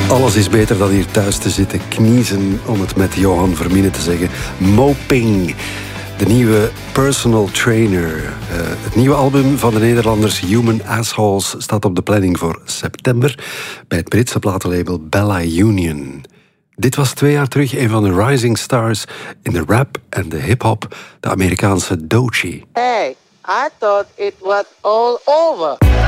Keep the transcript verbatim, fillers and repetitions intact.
Alles is beter dan hier thuis te zitten kniezen, om het met Johan Vermine te zeggen. Moping, de nieuwe personal trainer. Uh, het nieuwe album van de Nederlanders Human Assholes staat op de planning voor september bij het Britse platenlabel Bella Union. Dit was twee jaar terug een van de rising stars in de rap en de hip-hop, de Amerikaanse Doechii. Hey, I thought it was all over.